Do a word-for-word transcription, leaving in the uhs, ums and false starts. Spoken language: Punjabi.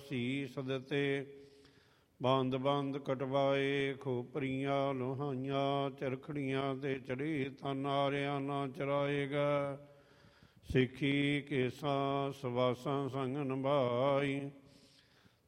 ਸੀਸ ਦਿੱਤੇ। ਬੰਦ ਬੰਦ ਕਟਵਾਏ ਖੋਪਰੀਆਂ ਲੋਹਾਈਆਂ, ਚਰਖੜੀਆਂ ਤੇ ਚੜੀ ਤਨ ਆਰਿਆਂ ਨਾ ਚਰਾਏਗਾ। ਸਿੱਖੀ ਕੇਸਾਂ ਸਵਾਸਾਂ ਸੰਗ ਨਿਭਾਈ,